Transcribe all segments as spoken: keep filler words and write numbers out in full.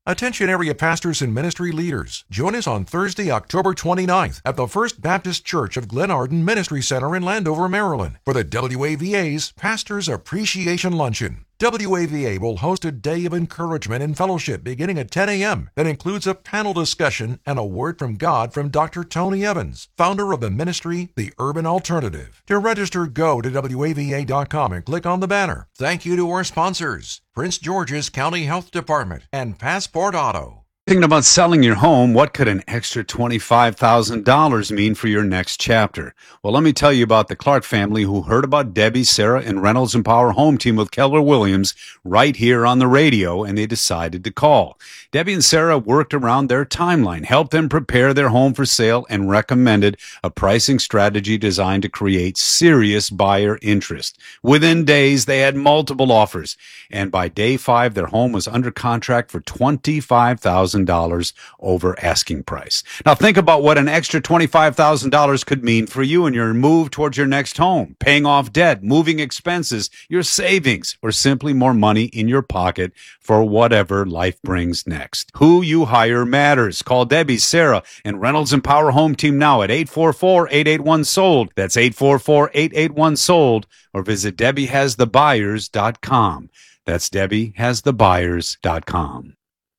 Attention area pastors and ministry leaders. Join us on Thursday, October twenty-ninth at the First Baptist Church of Glen Arden Ministry Center in Landover, Maryland for the W A V A's Pastors Appreciation Luncheon. W A V A will host a day of encouragement and fellowship beginning at ten a.m. that includes a panel discussion and a word from God from Doctor Tony Evans, founder of the ministry, The Urban Alternative. To register, go to W A V A dot com and click on the banner. Thank you to our sponsors, Prince George's County Health Department and Passport Auto. Thinking about selling your home, what could an extra twenty-five thousand dollars mean for your next chapter? Well, let me tell you about the Clark family who heard about Debbie, Sarah, and Reynolds and Power Home Team with Keller Williams right here on the radio, and they decided to call. Debbie and Sarah worked around their timeline, helped them prepare their home for sale, and recommended a pricing strategy designed to create serious buyer interest. Within days, they had multiple offers, and by day five, their home was under contract for twenty-five thousand dollars over asking price. Now think about what an extra twenty-five thousand dollars could mean for you in your move towards your next home, paying off debt, moving expenses, your savings, or simply more money in your pocket for whatever life brings next. Who you hire matters. Call Debbie, Sarah, and Reynolds and Power Home Team now at eight four four, eight eight one, sold. That's eight four four, eight eight one, sold. Or visit Debbie Has The Buyers dot com. That's Debbie Has The Buyers dot com.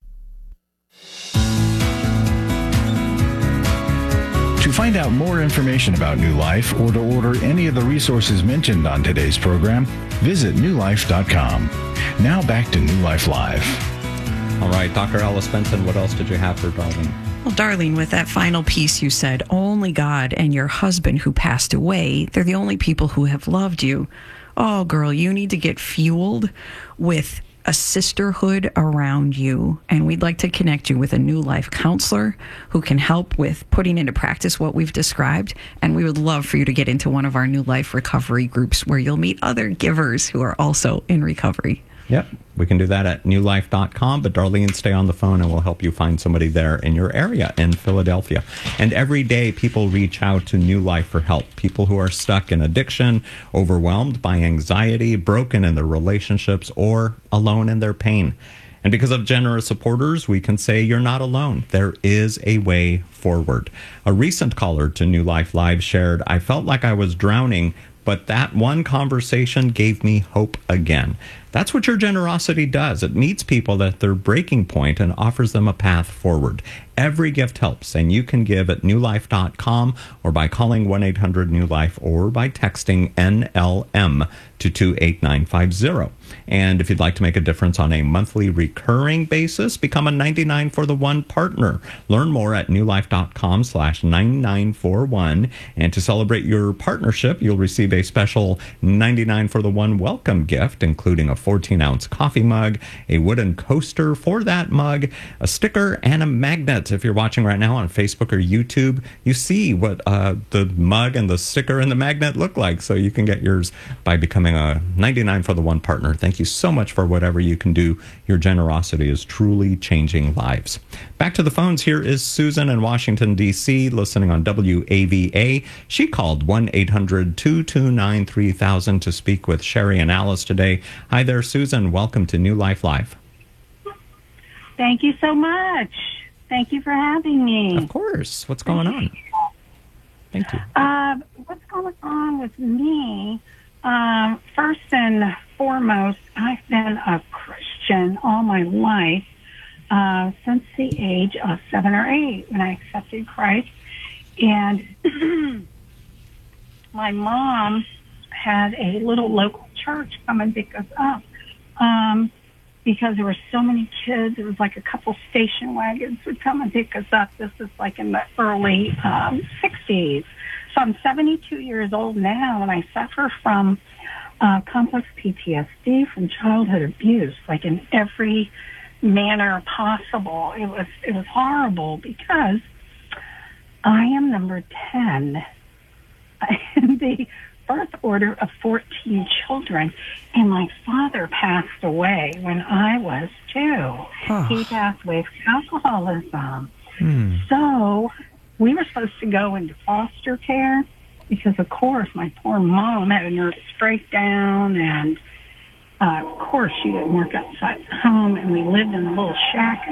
To find out more information about New Life or to order any of the resources mentioned on today's program, visit new life dot com. Now back to New Life Live. All right, Doctor Alice Benton, what else did you have for Darlene? Well, Darlene, with that final piece you said, only God and your husband who passed away, they're the only people who have loved you. Oh, girl, you need to get fueled with a sisterhood around you, and we'd like to connect you with a New Life counselor who can help with putting into practice what we've described, and we would love for you to get into one of our New Life recovery groups where you'll meet other givers who are also in recovery. Yep, we can do that at new life dot com, but Darlene, stay on the phone and we'll help you find somebody there in your area in Philadelphia. And every day people reach out to New Life for help. People who are stuck in addiction, overwhelmed by anxiety, broken in their relationships, or alone in their pain. And because of generous supporters, we can say you're not alone. There is a way forward. A recent caller to New Life Live shared, I felt like I was drowning, but that one conversation gave me hope again. That's what your generosity does. It meets people at their breaking point and offers them a path forward. Every gift helps, and you can give at new life dot com or by calling one eight hundred new life or by texting N L M to two eight nine five zero. And if you'd like to make a difference on a monthly recurring basis, become a ninety-nine for the one partner. Learn more at new life dot com slash nine nine four one. And to celebrate your partnership, you'll receive a special ninety-nine for the one welcome gift, including a fourteen ounce coffee mug, a wooden coaster for that mug, a sticker, and a magnet. If you're watching right now on Facebook or YouTube, you see what uh, the mug and the sticker and the magnet look like. So you can get yours by becoming a ninety-nine for the one partner. Thank you so much for whatever you can do. Your generosity is truly changing lives. Back to the phones. Here is Susan in Washington, D C, listening on W A V A. She called one eight hundred two two nine three thousand to speak with Sherry and Alice today. Hi there, Susan. Welcome to New Life Live. Thank you so much. Thank you for having me. Of course. What's going on? Thank you. Uh, what's going on with me? Um, first and foremost, I've been a Christian all my life, uh, since the age of seven or eight when I accepted Christ. And my mom had a little local church come and pick us up. Um, because there were so many kids. It was like a couple station wagons would come and pick us up. This is like in the early um, sixties. So I'm seventy-two years old now, and I suffer from uh, complex P T S D from childhood abuse, like in every manner possible. It was it was horrible because I am number ten in the birth order of fourteen children, and my father passed away when I was two. Oh. He passed away from alcoholism. Hmm. So we were supposed to go into foster care because, of course, my poor mom had a nervous breakdown, and uh, of course she didn't work outside the home, and we lived in a little shack